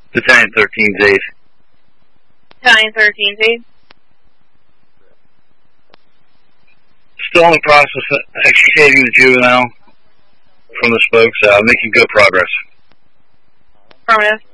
Battalion 13's aide. Battalion 13's aide. Still in the process of extricating the juvenile from the spokes, making good progress. Affirmative.